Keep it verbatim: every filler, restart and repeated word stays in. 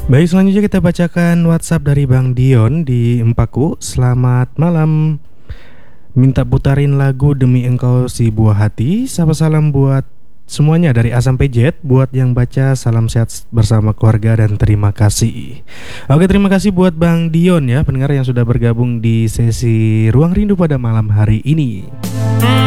Baik, selanjutnya kita bacakan WhatsApp dari Bang Dion di Empaku. Selamat malam. Minta putarin lagu Demi Engkau Si Buah Hati. Sapa salam buat semuanya dari A sampai Z. Buat yang baca, salam sehat bersama keluarga dan terima kasih. Oke, terima kasih buat Bang Dion ya, pendengar yang sudah bergabung di sesi Ruang Rindu pada malam hari ini.